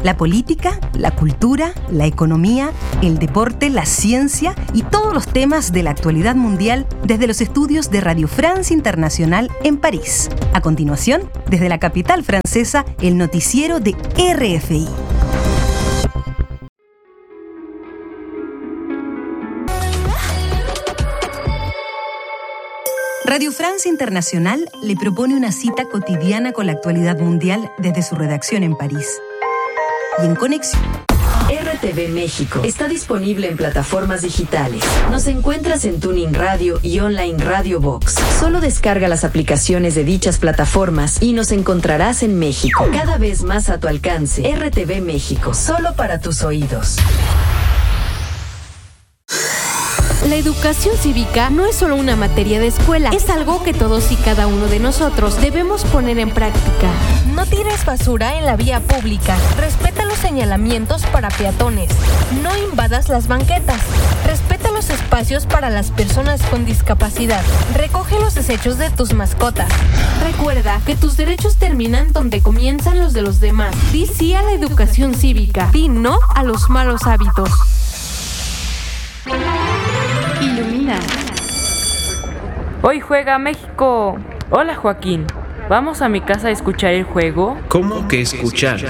La política, la cultura, la economía, el deporte, la ciencia y todos los temas de la actualidad mundial desde los estudios de Radio France Internacional en París. A continuación, desde la capital francesa, el noticiero de RFI. Radio France Internacional le propone una cita cotidiana con la actualidad mundial desde su redacción en París. Y en conexión. RTV México está disponible en plataformas digitales. Nos encuentras en Tuning Radio y Online Radio Box. Solo descarga las aplicaciones de dichas plataformas y nos encontrarás en México. Cada vez más a tu alcance. RTV México, solo para tus oídos. La educación cívica no es solo una materia de escuela, es algo que todos y cada uno de nosotros debemos poner en práctica. No tires basura en la vía pública, respeta los señalamientos para peatones, no invadas las banquetas, respeta los espacios para las personas con discapacidad, recoge los desechos de tus mascotas. Recuerda que tus derechos terminan donde comienzan los de los demás. Di sí a la educación cívica, di no a los malos hábitos. Ilumina. Hoy juega México. Hola, Joaquín. ¿Vamos a mi casa a escuchar el juego? ¿Cómo que escuchar?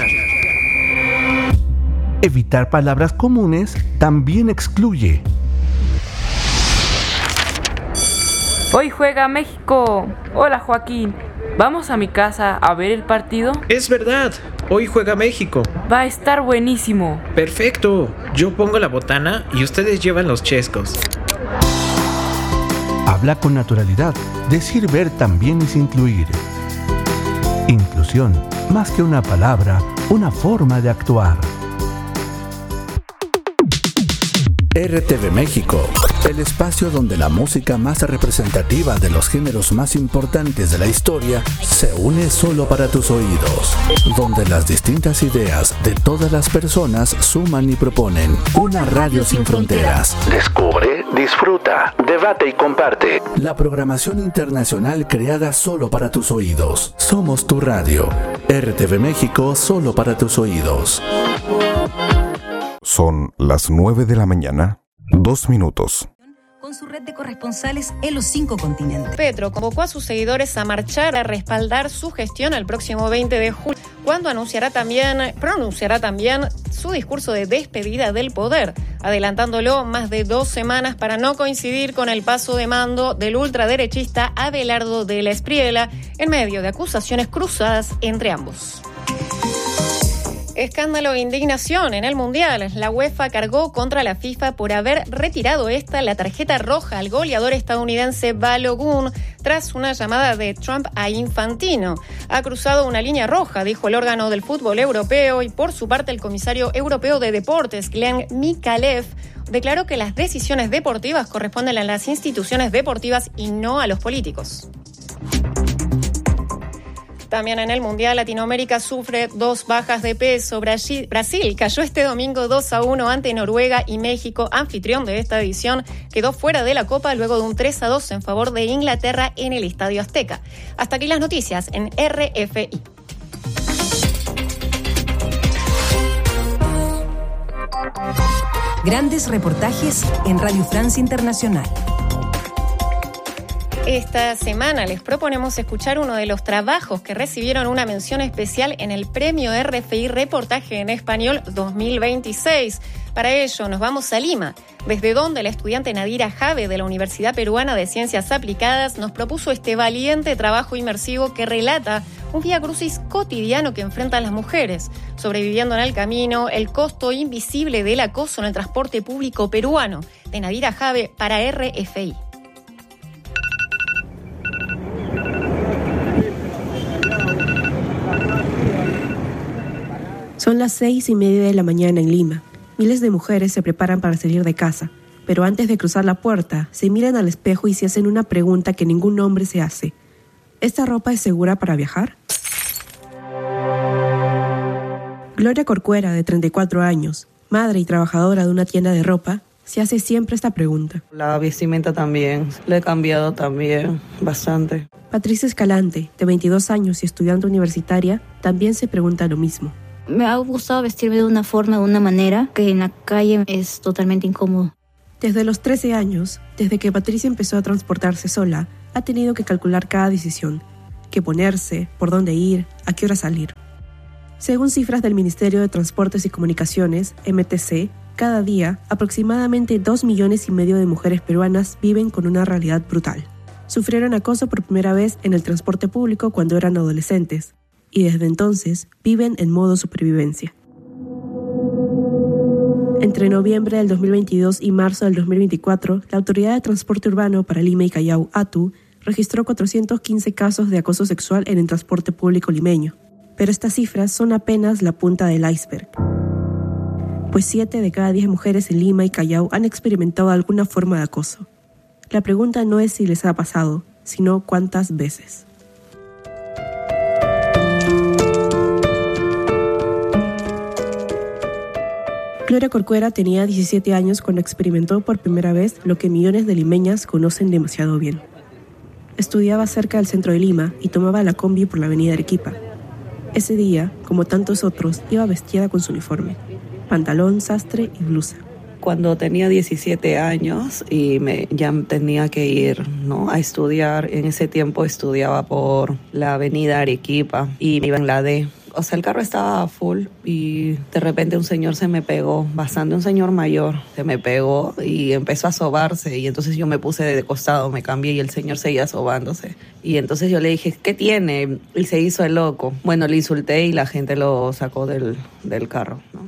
Evitar palabras comunes también excluye. Hoy juega México. Hola, Joaquín. ¿Vamos a mi casa a ver el partido? Es verdad. Hoy juega México. Va a estar buenísimo. Perfecto. Yo pongo la botana y ustedes llevan los chescos. Habla con naturalidad. Decir ver también es incluir. Inclusión, más que una palabra, una forma de actuar. RTV México, el espacio donde la música más representativa de los géneros más importantes de la historia se une solo para tus oídos, donde las distintas ideas de todas las personas suman y proponen una radio sin fronteras. Descubre, disfruta, debate y comparte. La programación internacional creada solo para tus oídos. Somos tu radio. RTV México, solo para tus oídos. Son las 9 de la mañana, 2 minutos. Con su red de corresponsales en los 5 continentes. Petro convocó a sus seguidores a marchar a respaldar su gestión el próximo 20 de julio, cuando pronunciará también su discurso de despedida del poder, adelantándolo más de 2 semanas para no coincidir con el paso de mando del ultraderechista Abelardo de la Espriella, en medio de acusaciones cruzadas entre ambos. Escándalo e indignación en el Mundial. La UEFA cargó contra la FIFA por haber retirado la tarjeta roja al goleador estadounidense Balogun tras una llamada de Trump a Infantino. Ha cruzado una línea roja, dijo el órgano del fútbol europeo, y por su parte el comisario europeo de deportes, Glenn Mikalev, declaró que las decisiones deportivas corresponden a las instituciones deportivas y no a los políticos. También en el Mundial, Latinoamérica sufre 2 bajas de peso. Brasil cayó este domingo 2-1 ante Noruega, y México, anfitrión de esta edición, quedó fuera de la Copa luego de un 3-2 en favor de Inglaterra en el Estadio Azteca. Hasta aquí las noticias en RFI. Grandes reportajes en Radio France Internacional. Esta semana les proponemos escuchar uno de los trabajos que recibieron una mención especial en el Premio RFI Reportaje en Español 2026. Para ello nos vamos a Lima, desde donde la estudiante Nadira Jave de la Universidad Peruana de Ciencias Aplicadas nos propuso este valiente trabajo inmersivo que relata un viacrucis cotidiano que enfrentan las mujeres, sobreviviendo en el camino, el costo invisible del acoso en el transporte público peruano. De Nadira Jave para RFI. Son las 6:30 de la mañana en Lima. Miles de mujeres se preparan para salir de casa, pero antes de cruzar la puerta, se miran al espejo y se hacen una pregunta que ningún hombre se hace. ¿Esta ropa es segura para viajar? Gloria Corcuera, de 34 años, madre y trabajadora de una tienda de ropa, se hace siempre esta pregunta. La vestimenta también, la he cambiado también bastante. Patricia Escalante, de 22 años y estudiante universitaria, también se pregunta lo mismo. Me ha gustado vestirme de una forma, de una manera, que en la calle es totalmente incómodo. Desde los 13 años, desde que Patricia empezó a transportarse sola, ha tenido que calcular cada decisión. Qué ponerse, por dónde ir, a qué hora salir. Según cifras del Ministerio de Transportes y Comunicaciones, MTC, cada día, aproximadamente 2,5 millones de mujeres peruanas viven con una realidad brutal. Sufrieron acoso por primera vez en el transporte público cuando eran adolescentes, y desde entonces viven en modo supervivencia. Entre noviembre del 2022 y marzo del 2024, la Autoridad de Transporte Urbano para Lima y Callao, ATU, registró 415 casos de acoso sexual en el transporte público limeño. Pero estas cifras son apenas la punta del iceberg. Pues 7 de cada 10 mujeres en Lima y Callao han experimentado alguna forma de acoso. La pregunta no es si les ha pasado, sino cuántas veces. Gloria Corcuera tenía 17 años cuando experimentó por primera vez lo que millones de limeñas conocen demasiado bien. Estudiaba cerca del centro de Lima y tomaba la combi por la avenida Arequipa. Ese día, como tantos otros, iba vestida con su uniforme, pantalón, sastre y blusa. Cuando tenía 17 años y ya tenía que ir, ¿no?, a estudiar, en ese tiempo estudiaba por la avenida Arequipa y iba en la D. O sea, el carro estaba full y de repente un señor se me pegó, bastante un señor mayor, se me pegó y empezó a sobarse y entonces yo me puse de costado, me cambié y el señor seguía sobándose. Y entonces yo le dije, ¿qué tiene? Y se hizo el loco. Bueno, le insulté y la gente lo sacó del carro, ¿no?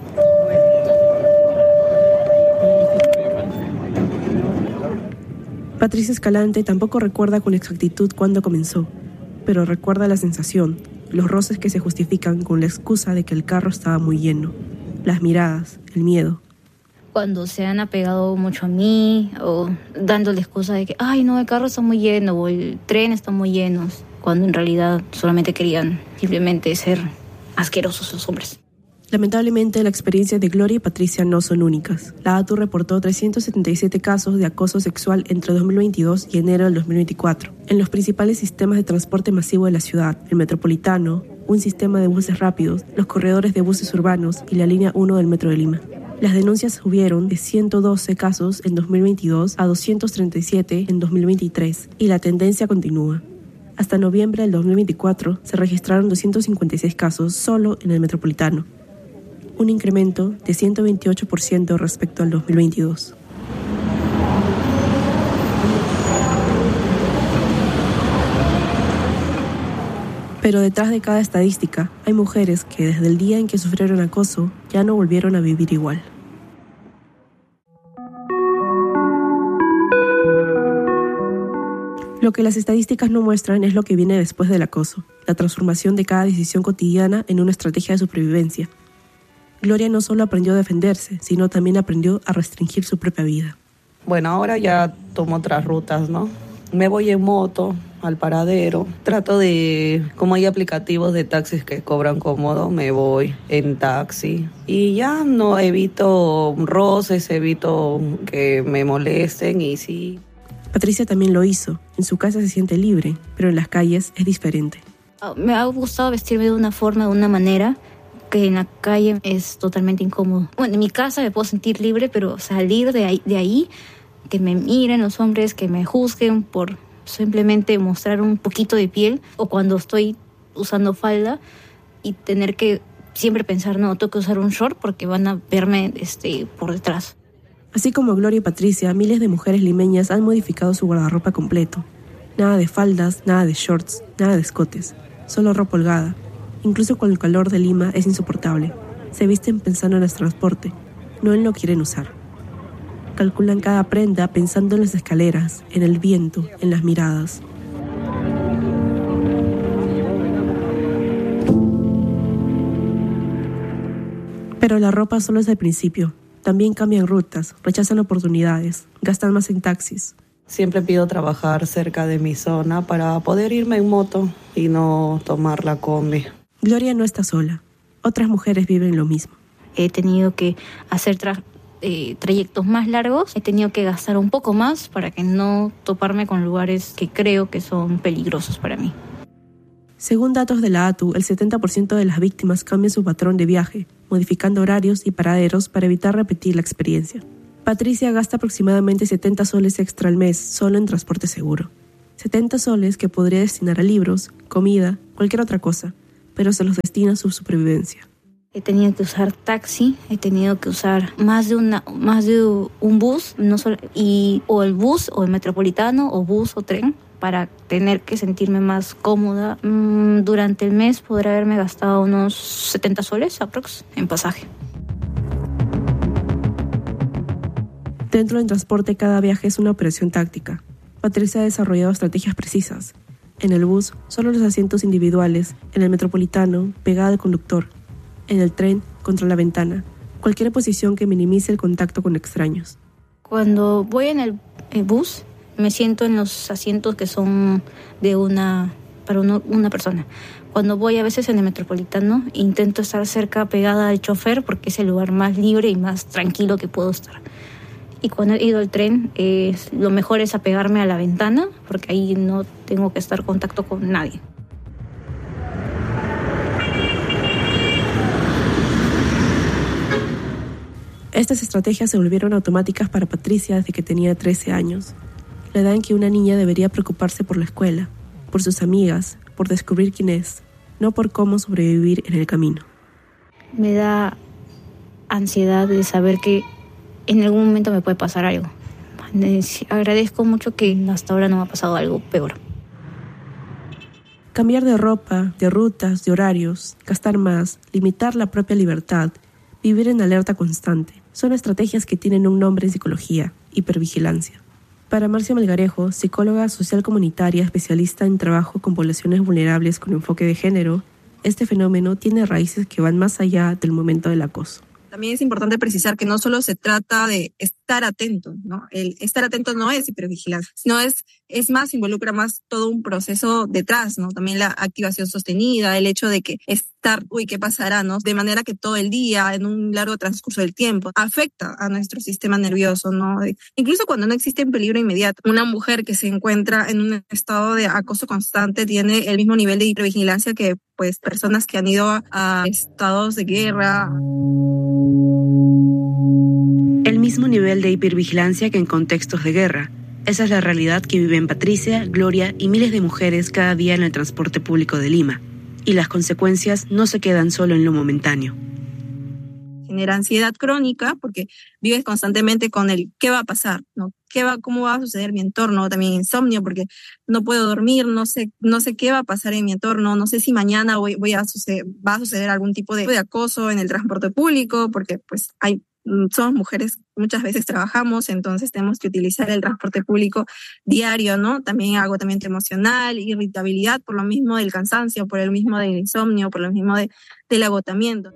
Patricia Escalante tampoco recuerda con exactitud cuándo comenzó, pero recuerda la sensación, los roces que se justifican con la excusa de que el carro estaba muy lleno, las miradas, el miedo. Cuando se han apegado mucho a mí o dando la excusa de que ay no, el carro está muy lleno o el tren está muy lleno, cuando en realidad solamente querían simplemente ser asquerosos los hombres. Lamentablemente, la experiencia de Gloria y Patricia no son únicas. La ATU reportó 377 casos de acoso sexual entre 2022 y enero del 2024 en los principales sistemas de transporte masivo de la ciudad, el Metropolitano, un sistema de buses rápidos, los corredores de buses urbanos y la línea 1 del Metro de Lima. Las denuncias subieron de 112 casos en 2022 a 237 en 2023 y la tendencia continúa. Hasta noviembre del 2024 se registraron 256 casos solo en el Metropolitano, un incremento de 128% respecto al 2022. Pero detrás de cada estadística hay mujeres que desde el día en que sufrieron acoso ya no volvieron a vivir igual. Lo que las estadísticas no muestran es lo que viene después del acoso, la transformación de cada decisión cotidiana en una estrategia de supervivencia. Gloria no solo aprendió a defenderse, sino también aprendió a restringir su propia vida. Bueno, ahora ya tomo otras rutas, ¿no? Me voy en moto al paradero. Trato de, como hay aplicativos de taxis que cobran cómodo, me voy en taxi. Y ya no evito roces, evito que me molesten y sí. Patricia también lo hizo. En su casa se siente libre, pero en las calles es diferente. Me ha gustado vestirme de una forma, de una manera, que en la calle es totalmente incómodo. Bueno, en mi casa me puedo sentir libre, pero salir de ahí, que me miren los hombres, que me juzguen por simplemente mostrar un poquito de piel, o cuando estoy usando falda y tener que siempre pensar, no, tengo que usar un short porque van a verme por detrás. Así como Gloria y Patricia, miles de mujeres limeñas han modificado su guardarropa completo. Nada de faldas, nada de shorts, nada de escotes, solo ropa holgada. Incluso con el calor de Lima es insoportable. Se visten pensando en el transporte, no en lo que quieren usar. Calculan cada prenda pensando en las escaleras, en el viento, en las miradas. Pero la ropa solo es el principio. También cambian rutas, rechazan oportunidades, gastan más en taxis. Siempre pido trabajar cerca de mi zona para poder irme en moto y no tomar la combi. Gloria no está sola. Otras mujeres viven lo mismo. He tenido que hacer trayectos más largos. He tenido que gastar un poco más para que no toparme con lugares que creo que son peligrosos para mí. Según datos de la ATU, el 70% de las víctimas cambian su patrón de viaje, modificando horarios y paraderos para evitar repetir la experiencia. Patricia gasta aproximadamente 70 soles extra al mes solo en transporte seguro. 70 soles que podría destinar a libros, comida, cualquier otra cosa, pero se los destina a su supervivencia. He tenido que usar taxi, he tenido que usar más de un bus, o el bus, o el metropolitano, o bus o tren, para tener que sentirme más cómoda. Durante el mes podré haberme gastado unos 70 soles aprox en pasaje. Dentro del transporte, cada viaje es una operación táctica. Patricia ha desarrollado estrategias precisas. En el bus, solo los asientos individuales. En el metropolitano, pegada al conductor. En el tren, contra la ventana. Cualquier posición que minimice el contacto con extraños. Cuando voy en el bus, me siento en los asientos que son para una persona. Cuando voy a veces en el metropolitano, intento estar cerca, pegada al chofer, porque es el lugar más libre y más tranquilo que puedo estar. Y cuando he ido al tren, lo mejor es apegarme a la ventana, porque ahí no tengo que estar en contacto con nadie. Estas estrategias se volvieron automáticas para Patricia desde que tenía 13 años. La edad en que una niña debería preocuparse por la escuela, por sus amigas, por descubrir quién es, no por cómo sobrevivir en el camino. Me da ansiedad de saber que en algún momento me puede pasar algo. Agradezco mucho que hasta ahora no me ha pasado algo peor. Cambiar de ropa, de rutas, de horarios, gastar más, limitar la propia libertad, vivir en alerta constante, son estrategias que tienen un nombre en psicología: hipervigilancia. Para Marcia Melgarejo, psicóloga social comunitaria especialista en trabajo con poblaciones vulnerables con enfoque de género, este fenómeno tiene raíces que van más allá del momento del acoso. También es importante precisar que no solo se trata de estar atento, ¿no? El estar atento no es hipervigilancia, sino es más, involucra más todo un proceso detrás, ¿no? También la activación sostenida, el hecho de que estar, ¿qué pasará, no? De manera que todo el día, en un largo transcurso del tiempo, afecta a nuestro sistema nervioso, ¿no? Incluso cuando no existe un peligro inmediato. Una mujer que se encuentra en un estado de acoso constante tiene el mismo nivel de hipervigilancia que, pues, personas que han ido a estados de guerra. El mismo nivel de hipervigilancia que en contextos de guerra. Esa es la realidad que viven Patricia, Gloria y miles de mujeres cada día en el transporte público de Lima. Y las consecuencias no se quedan solo en lo momentáneo. Genera ansiedad crónica porque vives constantemente con el ¿qué va a pasar?, ¿no? ¿Cómo va a suceder mi entorno? También insomnio porque no puedo dormir, no sé qué va a pasar en mi entorno, no sé si mañana va a suceder algún tipo de acoso en el transporte público, porque pues somos mujeres, muchas veces trabajamos, entonces tenemos que utilizar el transporte público diario, ¿no? También agotamiento emocional, irritabilidad por lo mismo del cansancio, por el mismo del insomnio, por lo mismo del agotamiento.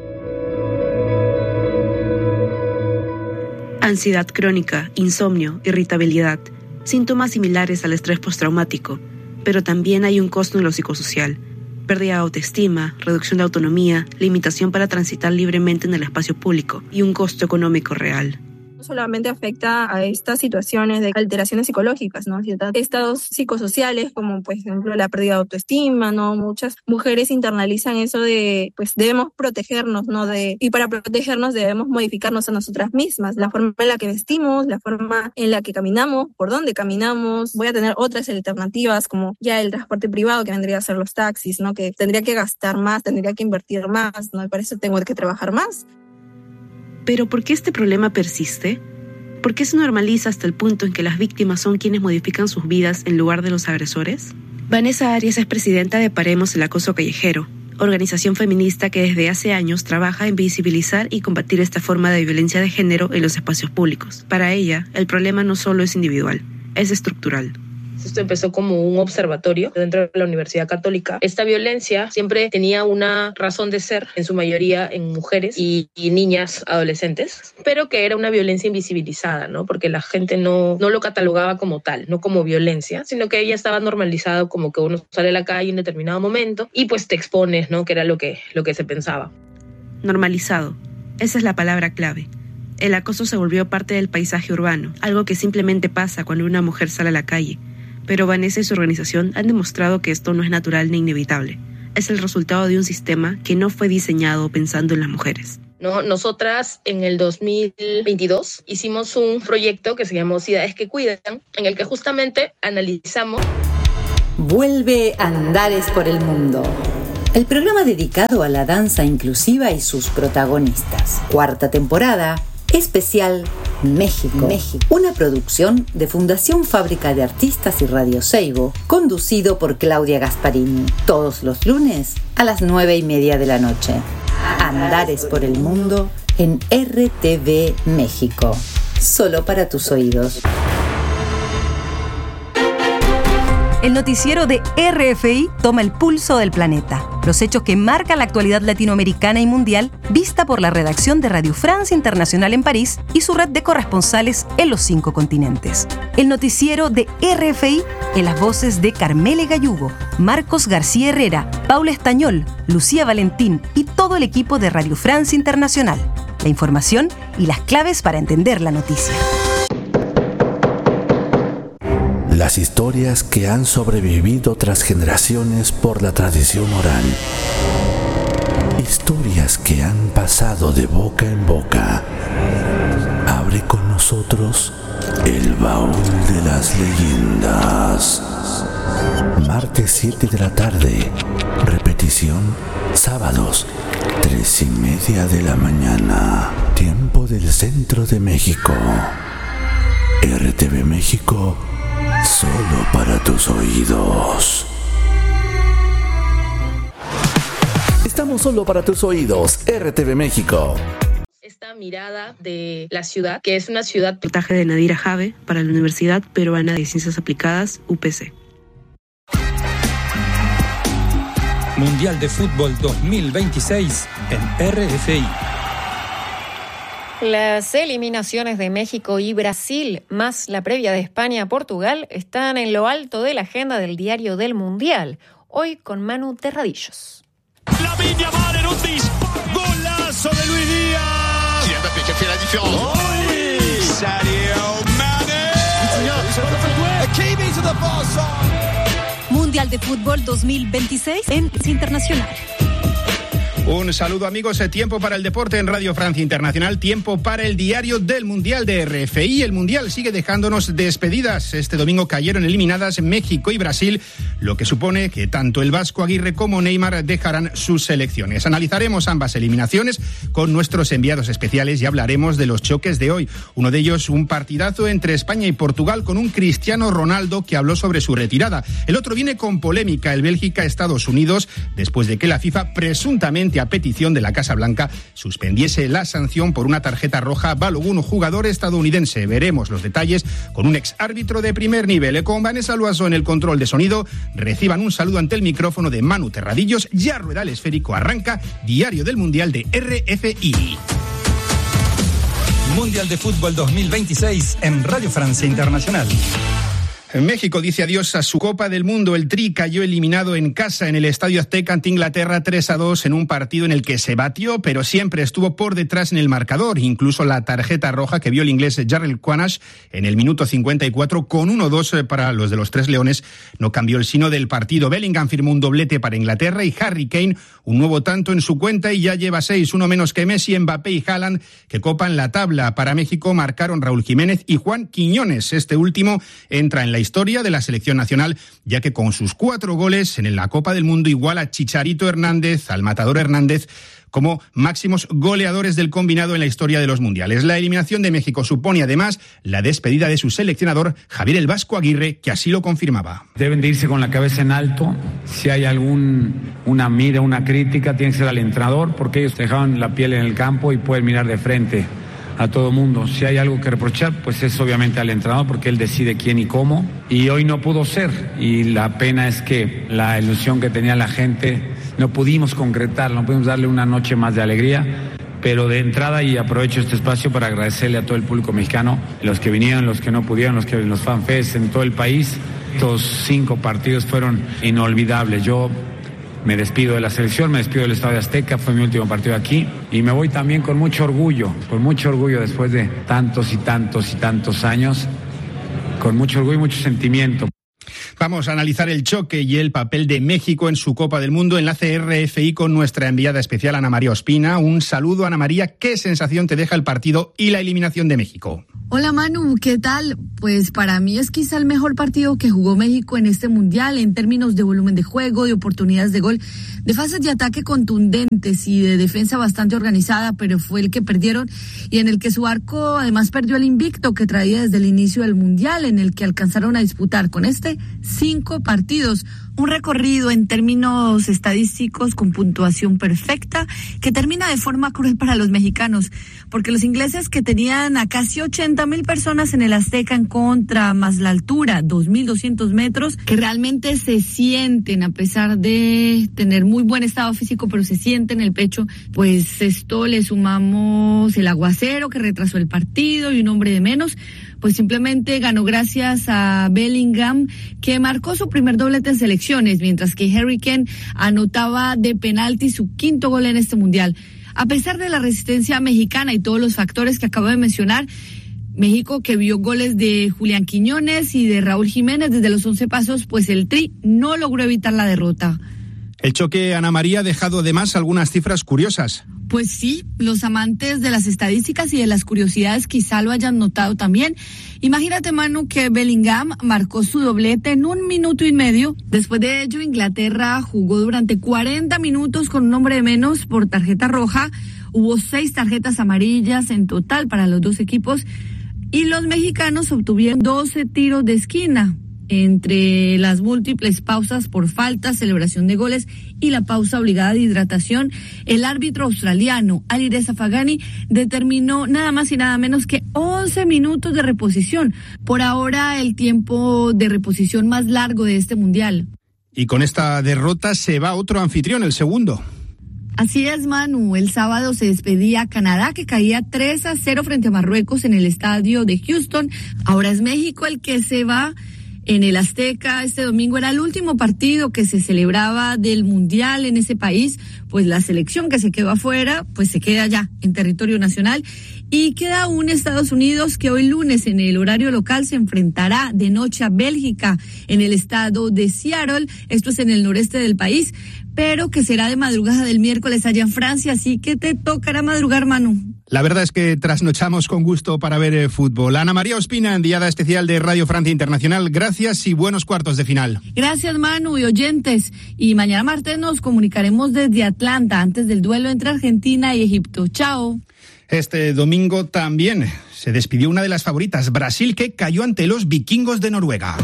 Ansiedad crónica, insomnio, irritabilidad, síntomas similares al estrés postraumático, pero también hay un costo en lo psicosocial. Pérdida de autoestima, reducción de autonomía, limitación para transitar libremente en el espacio público y un costo económico real. No solamente afecta a estas situaciones de alteraciones psicológicas, ¿no? Estados psicosociales como, por ejemplo, la pérdida de autoestima, ¿no? Muchas mujeres internalizan eso de, pues, debemos protegernos, ¿no? Y para protegernos debemos modificarnos a nosotras mismas. La forma en la que vestimos, la forma en la que caminamos, por dónde caminamos. Voy a tener otras alternativas como ya el transporte privado, que vendría a ser los taxis, ¿no? Que tendría que gastar más, tendría que invertir más, ¿no? Y para eso tengo que trabajar más. ¿Pero por qué este problema persiste? ¿Por qué se normaliza hasta el punto en que las víctimas son quienes modifican sus vidas en lugar de los agresores? Vanessa Arias es presidenta de Paremos el Acoso Callejero, organización feminista que desde hace años trabaja en visibilizar y combatir esta forma de violencia de género en los espacios públicos. Para ella, el problema no solo es individual, es estructural. Esto empezó como un observatorio dentro de la Universidad Católica. Esta violencia siempre tenía una razón de ser, en su mayoría en mujeres y niñas adolescentes, pero que era una violencia invisibilizada, ¿no? Porque la gente no lo catalogaba como tal, no como violencia, sino que ella estaba normalizado como que uno sale a la calle en determinado momento y pues te expones, ¿no? Que era lo que se pensaba. Normalizado. Esa es la palabra clave. El acoso se volvió parte del paisaje urbano, algo que simplemente pasa cuando una mujer sale a la calle. pero Vanessa y su organización han demostrado que esto no es natural ni inevitable. Es el resultado de un sistema que no fue diseñado pensando en las mujeres. Nosotras en el 2022 hicimos un proyecto que se llamó Ciudades que Cuidan, en el que justamente analizamos. Vuelve Andares por el Mundo, el programa dedicado a la danza inclusiva y sus protagonistas. 4ª temporada, especial México. Una producción de Fundación Fábrica de Artistas y Radio Seibo, conducido por Claudia Gasparini. Todos los lunes a las 9:30 de la noche. Andares por el Mundo en RTV México. Solo para tus oídos. El noticiero de RFI toma el pulso del planeta. Los hechos que marcan la actualidad latinoamericana y mundial, vista por la redacción de Radio Francia Internacional en París y su red de corresponsales en los 5 continentes. El noticiero de RFI en las voces de Carmele Gallugo, Marcos García Herrera, Paula Estañol, Lucía Valentín y todo el equipo de Radio Francia Internacional. La información y las claves para entender la noticia. Las historias que han sobrevivido tras generaciones por la tradición oral. Historias que han pasado de boca en boca. Abre con nosotros el baúl de las leyendas. Martes 7 de la tarde. Repetición sábados 3:30 de la mañana. Tiempo del centro de México. RTV México. Solo para tus oídos. Estamos solo para tus oídos. RTV México. Esta mirada de la ciudad, que es una ciudad... Reportaje de Nadira Jave para la Universidad Peruana de Ciencias Aplicadas, UPC. Mundial de Fútbol 2026 en RFI. Las eliminaciones de México y Brasil, más la previa de España-Portugal, están en lo alto de la agenda del diario del Mundial. Hoy con Manu Terradillos. Lamine Yamal en un disparo, golazo de Luis Díaz. C'est Mbappé qui a fait la différence. Sadio Mané. Hakimi to the far side. Mundial de Fútbol 2026 en Internacional. Un saludo, amigos. Tiempo para el deporte en Radio Francia Internacional. Tiempo para el diario del Mundial de RFI. El Mundial sigue dejándonos despedidas. Este domingo cayeron eliminadas México y Brasil, lo que supone que tanto el Vasco Aguirre como Neymar dejarán sus selecciones. Analizaremos ambas eliminaciones con nuestros enviados especiales y hablaremos de los choques de hoy. Uno de ellos, un partidazo entre España y Portugal con un Cristiano Ronaldo que habló sobre su retirada. El otro viene con polémica, el Bélgica-Estados Unidos, después de que la FIFA presuntamente a petición de la Casa Blanca suspendiese la sanción por una tarjeta roja a Balogun, jugador estadounidense. Veremos los detalles con un ex árbitro de primer nivel. Con Vanessa Loazo en el control de sonido, reciban un saludo ante el micrófono de Manu Terradillos. Ya rueda el esférico, arranca Diario del Mundial de RFI. Mundial de Fútbol 2026 en Radio Francia Internacional. México dice adiós a su Copa del Mundo. El Tri cayó eliminado en casa en el Estadio Azteca ante Inglaterra 3-2 en un partido en el que se batió, pero siempre estuvo por detrás en el marcador. Incluso la tarjeta roja que vio el inglés Jarrell Quanash en el minuto 54 con 1-2 para los de los Tres Leones no cambió el signo del partido. Bellingham firmó un doblete para Inglaterra y Harry Kane un nuevo tanto en su cuenta y ya lleva 6, uno menos que Messi, Mbappé y Haaland, que copan la tabla. Para México marcaron Raúl Jiménez y Juan Quiñones. Este último entra en la historia de la selección nacional, ya que con sus 4 goles en la Copa del Mundo iguala a Chicharito Hernández, al Matador Hernández, como máximos goleadores del combinado en la historia de los mundiales. La eliminación de México supone además la despedida de su seleccionador Javier el Vasco Aguirre, que así lo confirmaba. Deben de irse con la cabeza en alto. Si hay una mira, una crítica, tiene que ser al entrenador, porque ellos dejaron la piel en el campo y pueden mirar de frente a todo mundo. Si hay algo que reprochar, pues es obviamente al entrenador, porque él decide quién y cómo, y hoy no pudo ser, y la pena es que la ilusión que tenía la gente no pudimos concretarla, no pudimos darle una noche más de alegría. Pero de entrada, y aprovecho este espacio para agradecerle a todo el público mexicano, los que vinieron, los que no pudieron, los fanfests en todo el país. Estos 5 partidos fueron inolvidables. Yo me despido de la selección, me despido del Estadio Azteca, fue mi último partido aquí, y me voy también con mucho orgullo después de tantos y tantos y tantos años, con mucho orgullo y mucho sentimiento. Vamos a analizar el choque y el papel de México en su Copa del Mundo. Enlace RFI con nuestra enviada especial Ana María Ospina. Un saludo, Ana María. ¿Qué sensación te deja el partido y la eliminación de México? Hola Manu, ¿qué tal? Pues para mí es quizá el mejor partido que jugó México en este mundial en términos de volumen de juego, de oportunidades de gol, de fases de ataque contundentes y de defensa bastante organizada, pero fue el que perdieron y en el que su arco además perdió el invicto que traía desde el inicio del mundial, en el que alcanzaron a disputar con 5 partidos. Un recorrido en términos estadísticos con puntuación perfecta que termina de forma cruel para los mexicanos, porque los ingleses que tenían a casi 80,000 personas en el Azteca en contra, más la altura, 2,200 metros, que realmente se sienten, a pesar de tener muy buen estado físico, pero se sienten en el pecho, pues esto le sumamos el aguacero que retrasó el partido y un hombre de menos, pues simplemente ganó gracias a Bellingham, que marcó su primer doblete en selecciones, mientras que Harry Kane anotaba de penalti su 5º gol en este mundial. A pesar de la resistencia mexicana y todos los factores que acabo de mencionar, México, que vio goles de Julián Quiñones y de Raúl Jiménez desde los 11 pasos, pues el Tri no logró evitar la derrota. El choque, Ana María, ha dejado además algunas cifras curiosas. Pues sí, los amantes de las estadísticas y de las curiosidades quizá lo hayan notado también. Imagínate, Manu, que Bellingham marcó su doblete en 1 minuto y medio. Después de ello, Inglaterra jugó durante 40 minutos con un hombre de menos por tarjeta roja. Hubo 6 tarjetas amarillas en total para los dos equipos. Y los mexicanos obtuvieron 12 tiros de esquina. Entre las múltiples pausas por falta, celebración de goles y la pausa obligada de hidratación, el árbitro australiano Alireza Fagani determinó nada más y nada menos que 11 minutos de reposición. Por ahora, el tiempo de reposición más largo de este mundial. Y con esta derrota se va otro anfitrión, el segundo. Así es, Manu. El sábado se despedía Canadá, que caía 3-0 frente a Marruecos en el estadio de Houston. Ahora es México el que se va en el Azteca. Este domingo era el último partido que se celebraba del Mundial en ese país, pues la selección que se quedó afuera, pues se queda ya en territorio nacional. Y queda aún Estados Unidos, que hoy lunes en el horario local se enfrentará de noche a Bélgica en el estado de Seattle, esto es en el noreste del país, pero que será de madrugada del miércoles allá en Francia, así que te tocará madrugar, Manu. La verdad es que trasnochamos con gusto para ver fútbol. Ana María Ospina, enviada especial de Radio Francia Internacional, gracias y buenos cuartos de final. Gracias, Manu y oyentes. Y mañana martes nos comunicaremos desde Atlanta antes del duelo entre Argentina y Egipto. Chao. Este domingo también se despidió una de las favoritas, Brasil, que cayó ante los vikingos de Noruega.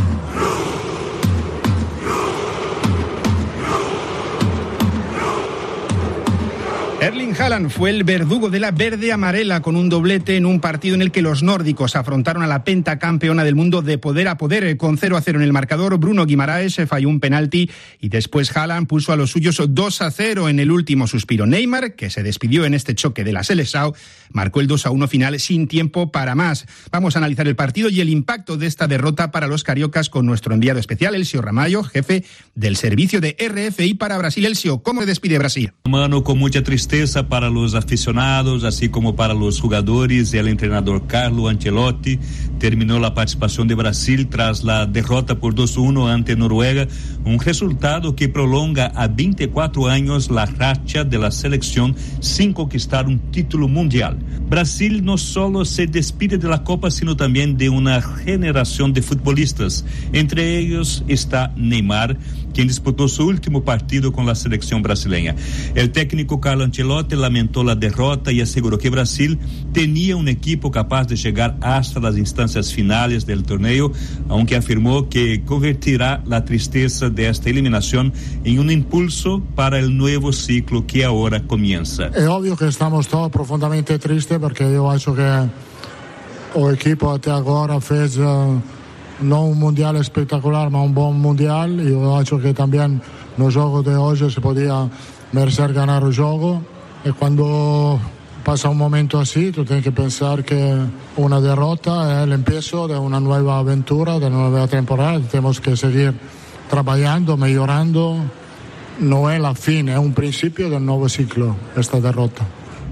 Erling Haaland fue el verdugo de la verde-amarela con un doblete en un partido en el que los nórdicos afrontaron a la pentacampeona del mundo de poder a poder. Con 0-0 en el marcador, Bruno Guimaraes falló un penalti y después Haaland puso a los suyos 2-0 en el último suspiro. Neymar, que se despidió en este choque de la Seleção, marcó el 2-1 final sin tiempo para más. Vamos a analizar el partido y el impacto de esta derrota para los cariocas con nuestro enviado especial, Elcio Ramalho, jefe del servicio de RFI para Brasil. Elcio, ¿cómo se despide Brasil? Mano, con mucha tristeza para los aficionados, así como para los jugadores y el entrenador Carlo Ancelotti. Terminó la participación de Brasil tras la derrota por 2-1 ante Noruega, un resultado que prolonga a 24 años la racha de la selección sin conquistar un título mundial. Brasil no solo se despide de la Copa, sino también de una generación de futbolistas. Entre ellos está Neymar, quien disputó su último partido con la selección brasileña. El técnico Carlo Ancelotti lamentó la derrota y aseguró que Brasil tenía un equipo capaz de llegar hasta las instancias finales del torneo, aunque afirmó que convertirá la tristeza de esta eliminación en un impulso para el nuevo ciclo que ahora comienza. Es obvio que estamos todos profundamente tristes porque yo acho que el equipo hasta ahora fez no un mundial espectacular, mas un buen mundial. Y yo acho que también no juego de hoy se podía merecer ganar el juego. Y cuando pasa un momento así, tú tienes que pensar que una derrota es el empiezo de una nueva aventura, de una nueva temporada. Tenemos que seguir trabajando, mejorando. No es la fin, es un principio del nuevo ciclo, esta derrota.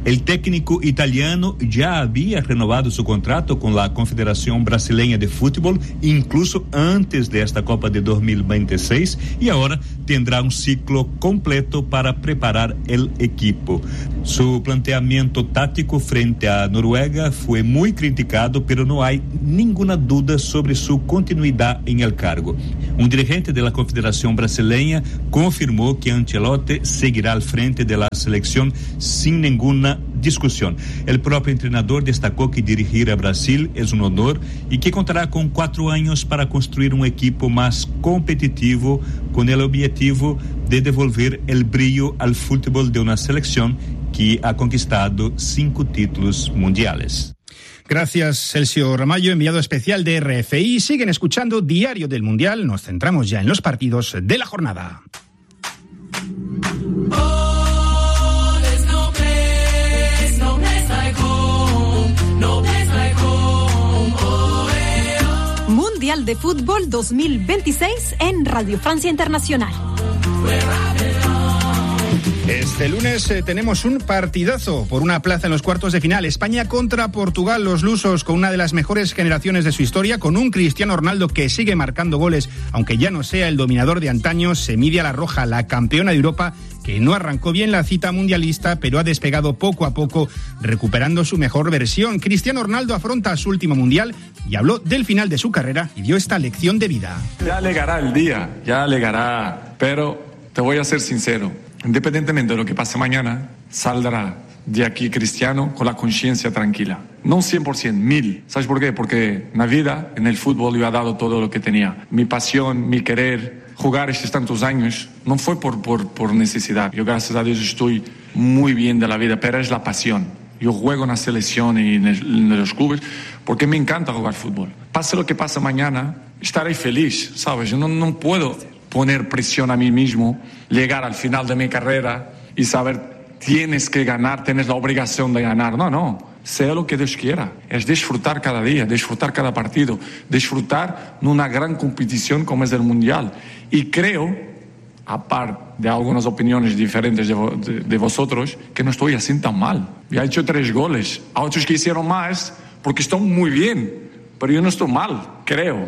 El técnico italiano ya había renovado su contrato con la Confederación Brasileña de Fútbol, incluso antes de esta Copa de 2026, y ahora tendrá un ciclo completo para preparar el equipo. Su planteamiento táctico frente a Noruega fue muy criticado, pero no hay ninguna duda sobre su continuidad en el cargo. Un dirigente de la Confederación Brasileña confirmó que Ancelotti seguirá al frente de la selección sin ninguna discusión. El propio entrenador destacó que dirigir a Brasil es un honor y que contará con 4 años para construir un equipo más competitivo con el objetivo de devolver el brillo al fútbol de una selección que ha conquistado 5 títulos mundiales. Gracias, Celso Ramallo, enviado especial de RFI. Siguen escuchando Diario del Mundial. Nos centramos ya en los partidos de la jornada. Mundial de Fútbol 2026 en Radio Francia Internacional. Este lunes tenemos un partidazo por una plaza en los cuartos de final. España contra Portugal, los lusos con una de las mejores generaciones de su historia, con un Cristiano Ronaldo que sigue marcando goles, aunque ya no sea el dominador de antaño. Se mide a la roja, la campeona de Europa, que no arrancó bien la cita mundialista, pero ha despegado poco a poco, recuperando su mejor versión. Cristiano Ronaldo afronta su último mundial y habló del final de su carrera y dio esta lección de vida. Ya llegará el día, ya llegará, pero te voy a ser sincero. Independientemente de lo que pase mañana, saldrá de aquí Cristiano con la conciencia tranquila. No 100%, 1000. ¿Sabes por qué? Porque en la vida, en el fútbol, yo he dado todo lo que tenía. Mi pasión, mi querer, jugar estos tantos años, no fue por necesidad. Yo, gracias a Dios, estoy muy bien de la vida, pero es la pasión. Yo juego en la selección y en los clubes porque me encanta jugar fútbol. Pase lo que pase mañana, estaré feliz, ¿sabes? Yo no puedo poner presión a mí mismo, llegar al final de mi carrera y saber tienes que ganar, tienes la obligación de ganar. No, sea lo que Dios quiera. Es disfrutar cada día, disfrutar cada partido, disfrutar en una gran competición como es el Mundial. Y creo, aparte de algunas opiniones diferentes de vosotros, que no estoy así tan mal. Ya he hecho 3 goles, a otros que hicieron más porque están muy bien, pero yo no estoy mal, creo.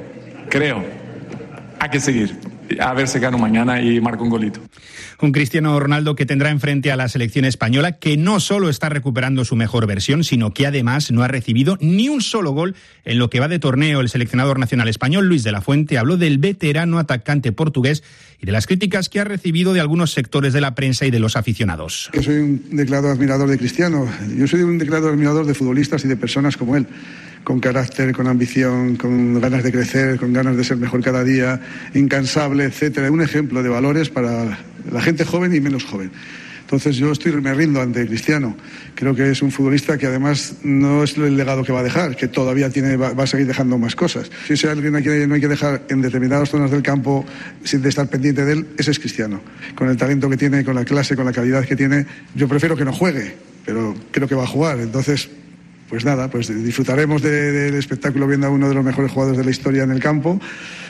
Hay que seguir. A ver si gano mañana y marco un golito. Un Cristiano Ronaldo que tendrá enfrente a la selección española, que no solo está recuperando su mejor versión, sino que además no ha recibido ni un solo gol en lo que va de torneo. El seleccionador nacional español, Luis de la Fuente, habló del veterano atacante portugués y de las críticas que ha recibido de algunos sectores de la prensa y de los aficionados. Yo soy un declarado admirador de Cristiano. Yo soy un declarado admirador de futbolistas y de personas como él, con carácter, con ambición, con ganas de crecer, con ganas de ser mejor cada día, incansable, etcétera. Un ejemplo de valores para la gente joven y menos joven. Entonces me rindo ante Cristiano. Creo que es un futbolista que además no es el legado que va a dejar, que todavía va a seguir dejando más cosas. Si es alguien a quien no hay que dejar en determinadas zonas del campo sin estar pendiente de él, ese es Cristiano. Con el talento que tiene, con la clase, con la calidad que tiene, yo prefiero que no juegue, pero creo que va a jugar. Entonces, pues nada, pues disfrutaremos del espectáculo viendo a uno de los mejores jugadores de la historia en el campo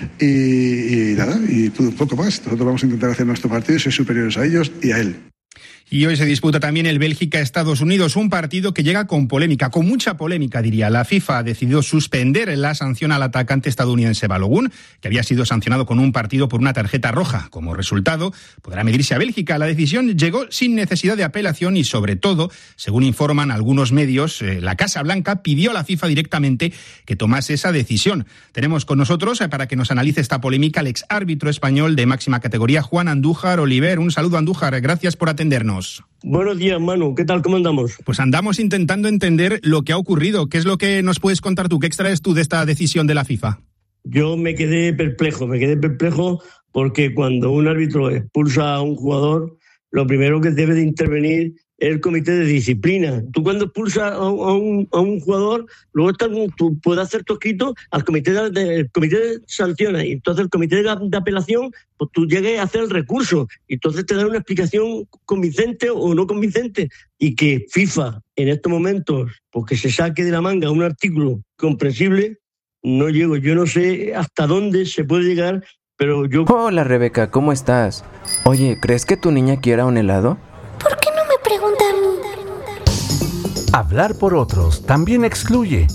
y nada, y poco más. Nosotros vamos a intentar hacer nuestro partido y ser superiores a ellos y a él. Y hoy se disputa también el Bélgica-Estados Unidos, un partido que llega con polémica, con mucha polémica diría. La FIFA ha decidido suspender la sanción al atacante estadounidense Balogun, que había sido sancionado con un partido por una tarjeta roja. Como resultado, podrá medirse a Bélgica. La decisión llegó sin necesidad de apelación y, sobre todo, según informan algunos medios, la Casa Blanca pidió a la FIFA directamente que tomase esa decisión. Tenemos con nosotros, para que nos analice esta polémica, al exárbitro español de máxima categoría, Juan Andújar Oliver. Un saludo, Andújar. Gracias por atendernos. Buenos días, Manu. ¿Qué tal? ¿Cómo andamos? Pues andamos intentando entender lo que ha ocurrido. ¿Qué es lo que nos puedes contar tú? ¿Qué extraes tú de esta decisión de la FIFA? Yo me quedé perplejo porque cuando un árbitro expulsa a un jugador, lo primero que debe de intervenir es el comité de disciplina. Tú cuando expulsas a un jugador, luego tú puedes hacer tosquito al comité el comité sanciona, y entonces el comité de apelación, pues tú llegues a hacer el recurso, y entonces te dan una explicación convincente o no convincente, y que FIFA en estos momentos, porque se saque de la manga un artículo comprensible, no llego. Yo no sé hasta dónde se puede llegar, pero yo... Hola, Rebeca, ¿cómo estás? Oye, ¿crees que tu niña quiera un helado? ¿Por qué no me pregunta a mí? Hablar por otros también excluye.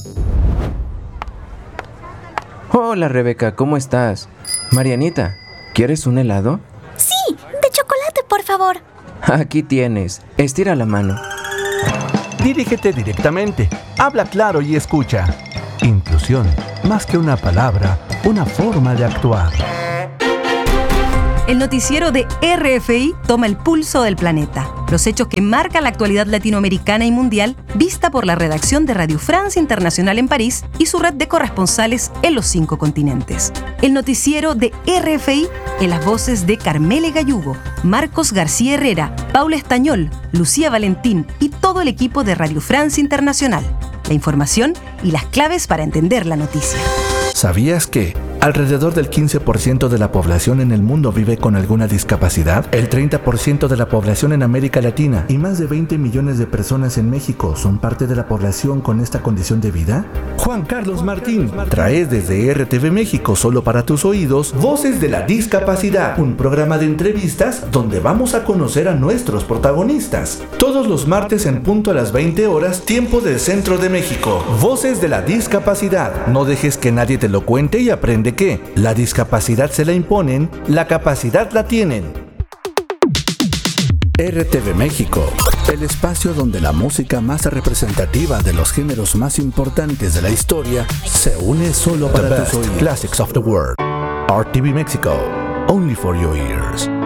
Hola Rebeca, ¿cómo estás? Marianita, ¿quieres un helado? Sí, de chocolate, por favor. Aquí tienes, estira la mano. Dirígete directamente, habla claro y escucha. Inclusión, más que una palabra, una forma de actuar. El noticiero de RFI toma el pulso del planeta. Los hechos que marcan la actualidad latinoamericana y mundial, vista por la redacción de Radio Francia Internacional en París y su red de corresponsales en los 5 continentes. El noticiero de RFI en las voces de Carmele Gallugo, Marcos García Herrera, Paula Estañol, Lucía Valentín y todo el equipo de Radio Francia Internacional. La información y las claves para entender la noticia. ¿Sabías que alrededor del 15% de la población en el mundo vive con alguna discapacidad? El 30% de la población en América Latina y más de 20 millones de personas en México son parte de la población con esta condición de vida. Juan Carlos Martín trae desde RTV México, solo para tus oídos, Voces de la Discapacidad, un programa de entrevistas donde vamos a conocer a nuestros protagonistas. Todos los martes en punto a las 20 horas, tiempo del centro de México. Voces de la Discapacidad. No dejes que nadie te lo cuente y aprende que la discapacidad se la imponen, la capacidad la tienen. RTV México, el espacio donde la música más representativa de los géneros más importantes de la historia se une solo para tus oídos. Classics of the World. RTV Mexico, only for your ears.